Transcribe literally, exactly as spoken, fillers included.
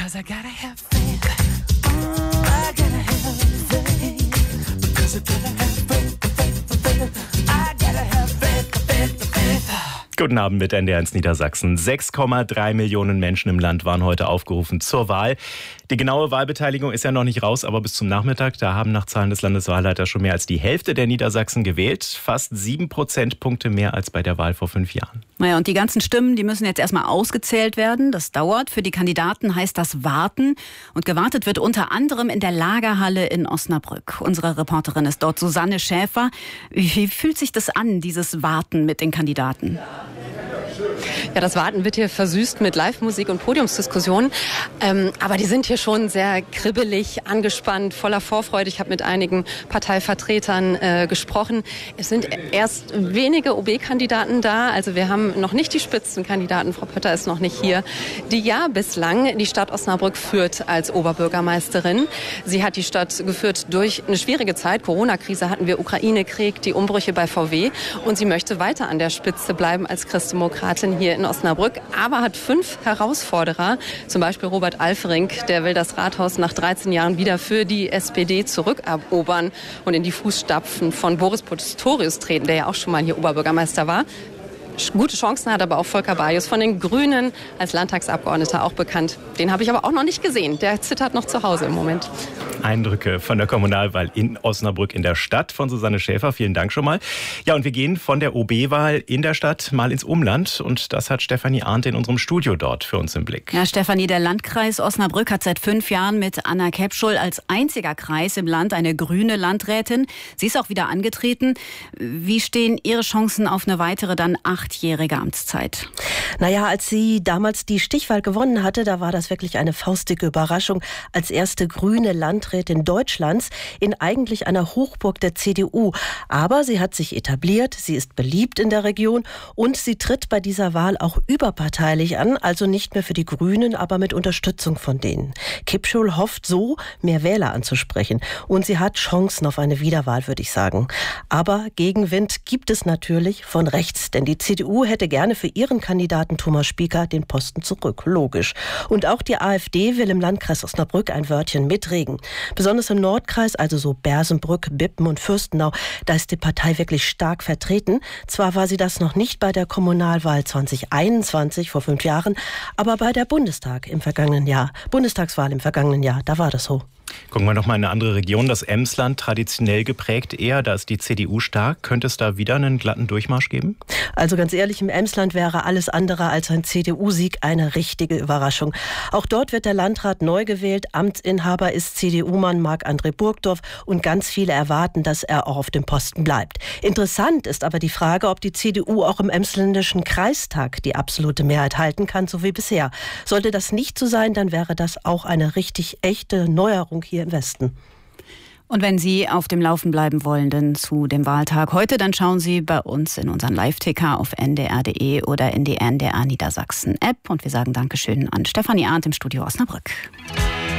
'cause I gotta have faith. Oh, I gotta have faith. Because I gotta have faith, faith, faith. I gotta have faith, faith, faith. Guten Abend mit N D R eins Niedersachsen. sechs Komma drei Millionen Menschen im Land waren heute aufgerufen zur Wahl. Die genaue Wahlbeteiligung ist ja noch nicht raus, aber bis zum Nachmittag, da haben nach Zahlen des Landeswahlleiters schon mehr als die Hälfte der Niedersachsen gewählt. Fast sieben Prozentpunkte mehr als bei der Wahl vor fünf Jahren. Naja, und die ganzen Stimmen, die müssen jetzt erstmal ausgezählt werden. Das dauert. Für die Kandidaten heißt das Warten. Und gewartet wird unter anderem in der Lagerhalle in Osnabrück. Unsere Reporterin ist dort Susanne Schäfer. Wie fühlt sich das an, dieses Warten mit den Kandidaten? Ja, das Warten wird hier versüßt mit Live-Musik und Podiumsdiskussionen. Ähm, aber die sind hier schon sehr kribbelig, angespannt, voller Vorfreude. Ich habe mit einigen Parteivertretern äh, gesprochen. Es sind erst wenige O B-Kandidaten da. Also wir haben noch nicht die Spitzenkandidaten. Frau Pötter ist noch nicht hier. Die ja bislang die Stadt Osnabrück führt als Oberbürgermeisterin. Sie hat die Stadt geführt durch eine schwierige Zeit. Corona-Krise hatten wir, Ukraine-Krieg, die Umbrüche bei V W. Und sie möchte weiter an der Spitze bleiben als Christdemokratin hier in Osnabrück, aber hat fünf Herausforderer, zum Beispiel Robert Alferink, der will das Rathaus nach dreizehn Jahren wieder für die S P D zurückerobern und in die Fußstapfen von Boris Pistorius treten, der ja auch schon mal hier Oberbürgermeister war. Gute Chancen hat aber auch Volker Bajus von den Grünen als Landtagsabgeordneter auch bekannt. Den habe ich aber auch noch nicht gesehen. Der zittert noch zu Hause im Moment. Eindrücke von der Kommunalwahl in Osnabrück in der Stadt von Susanne Schäfer. Vielen Dank schon mal. Ja, und wir gehen von der O B-Wahl in der Stadt mal ins Umland. Und das hat Stefanie Arndt in unserem Studio dort für uns im Blick. Ja, Stefanie, der Landkreis Osnabrück hat seit fünf Jahren mit Anna Kepschul als einziger Kreis im Land eine grüne Landrätin. Sie ist auch wieder angetreten. Wie stehen Ihre Chancen auf eine weitere dann achtjährige Amtszeit? Naja, als sie damals die Stichwahl gewonnen hatte, da war das wirklich eine faustdicke Überraschung. Als erste grüne Landrätin Deutschlands in eigentlich einer Hochburg der C D U. Aber sie hat sich etabliert, sie ist beliebt in der Region und sie tritt bei dieser Wahl auch überparteilich an, also nicht mehr für die Grünen, aber mit Unterstützung von denen. Kepschul hofft so, mehr Wähler anzusprechen. Und sie hat Chancen auf eine Wiederwahl, würde ich sagen. Aber Gegenwind gibt es natürlich von rechts, denn die C D U hätte gerne für ihren Kandidaten Thomas Spieker den Posten zurück. Logisch. Und auch die AfD will im Landkreis Osnabrück ein Wörtchen mitreden. Besonders im Nordkreis, also so Bersenbrück, Bippen und Fürstenau, da ist die Partei wirklich stark vertreten. Zwar war sie das noch nicht bei der Kommunalwahl zwanzig einundzwanzig, vor fünf Jahren, aber bei der Bundestag im vergangenen Jahr, Bundestagswahl im vergangenen Jahr, da war das so. Gucken wir noch mal in eine andere Region, das Emsland, traditionell geprägt eher, da ist die C D U stark. Könnte es da wieder einen glatten Durchmarsch geben? Also ganz ehrlich, im Emsland wäre alles andere als ein C D U-Sieg eine richtige Überraschung. Auch dort wird der Landrat neu gewählt. Amtsinhaber ist C D U-Mann Marc-André Burgdorf und ganz viele erwarten, dass er auch auf dem Posten bleibt. Interessant ist aber die Frage, ob die C D U auch im Emsländischen Kreistag die absolute Mehrheit halten kann, so wie bisher. Sollte das nicht so sein, dann wäre das auch eine richtig echte Neuerung hier im Westen. Und wenn Sie auf dem Laufen bleiben wollen, denn zu dem Wahltag heute, dann schauen Sie bei uns in unseren Live-Ticker auf n d r punkt d e oder in die N D R Niedersachsen App. Und wir sagen Dankeschön an Stefanie Arndt im Studio Osnabrück.